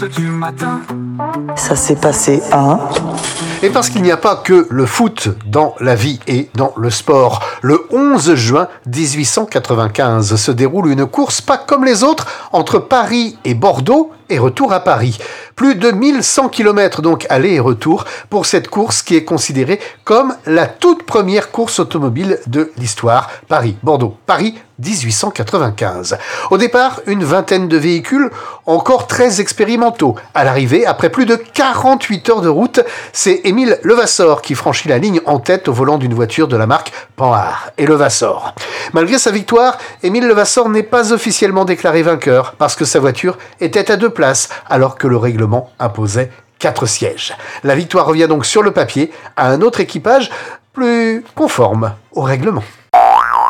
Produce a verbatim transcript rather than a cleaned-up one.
Du matin. Ça s'est passé à... Et parce qu'il n'y a pas que le foot dans la vie et dans le sport, le onze juin dix-huit cent quatre-vingt-quinze se déroule une course pas comme les autres entre Paris et Bordeaux et retour à Paris. Plus de mille cent kilomètres donc aller et retour pour cette course qui est considérée comme la toute première course automobile de l'histoire. Paris-Bordeaux, Paris dix-huit cent quatre-vingt-quinze. Au départ, une vingtaine de véhicules encore très expérimentaux. À l'arrivée, après plus de quarante-huit heures de route, c'est Émile Levasseur qui franchit la ligne en tête au volant d'une voiture de la marque Panhard et Levasseur. Malgré sa victoire, Émile Levasseur n'est pas officiellement déclaré vainqueur parce que sa voiture était à deux places alors que le règlement imposait quatre sièges. La victoire revient donc sur le papier à un autre équipage plus conforme au règlement.